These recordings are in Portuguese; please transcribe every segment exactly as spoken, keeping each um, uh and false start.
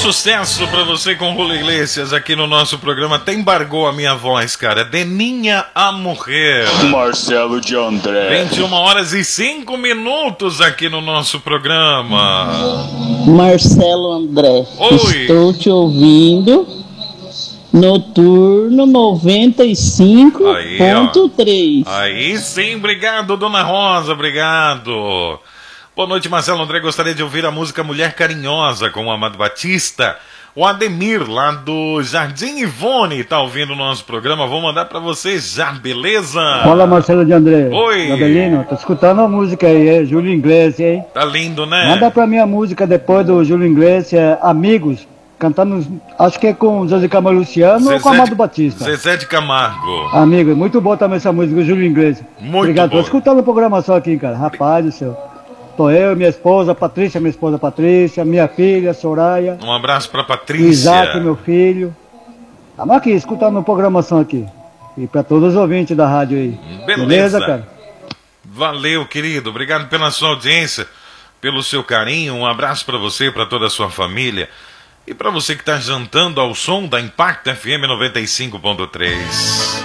sucesso pra você com Julio Iglesias aqui no nosso programa. Até embargou a minha voz, cara. Deninha a morrer. Marcelo de André. vinte e uma horas e cinco minutos aqui no nosso programa. Marcelo André. Oi. Estou te ouvindo. Noturno noventa e cinco ponto três. Aí sim, obrigado, Dona Rosa, obrigado. Boa noite, Marcelo André. Gostaria de ouvir a música Mulher Carinhosa com o Amado Batista. O Ademir, lá do Jardim Ivone, tá ouvindo o nosso programa. Vou mandar pra vocês já, beleza? Fala, Marcelo de André. Oi. Gabelino, tô escutando a música aí, é Júlio Iglesias, hein? Tá lindo, né? Manda pra mim a música depois do Júlio Iglesias, Amigos, cantando, acho que é com o José Camargo Luciano Zezé ou com o Amado de, Batista. Zezé de Camargo. Amigo, muito boa também essa música, o Júlio Iglesias. Muito Obrigado, boa. tô escutando a programação aqui, cara. Rapaz do céu. Tô eu, minha esposa, Patrícia, minha esposa Patrícia, minha filha, Soraya. Um abraço pra Patrícia. Isaac, meu filho. Estamos aqui, escutando a programação aqui. E pra todos os ouvintes da rádio aí. Beleza, Beleza, cara? Valeu, querido. Obrigado pela sua audiência, pelo seu carinho. Um abraço pra você, pra toda a sua família. E pra você que tá jantando ao som da Impacto F M noventa e cinco ponto três.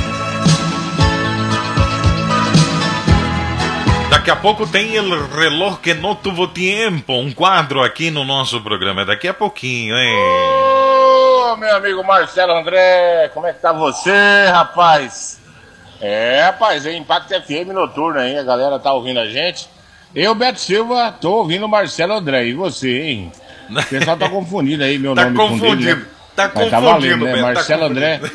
Daqui a pouco tem El Reloj que no tuvo tiempo, um quadro aqui no nosso programa. Daqui a pouquinho, hein? Ô, oh, meu amigo Marcelo André, como é que tá você, rapaz? É, rapaz, é Impacto F M noturno aí, a galera tá ouvindo a gente. Eu, Beto Silva, tô ouvindo o Marcelo André, e você, hein? O pessoal tá confundindo aí meu tá nome com dele, né? Tá Mas confundindo, tá valendo, né? Beto, Marcelo tá André.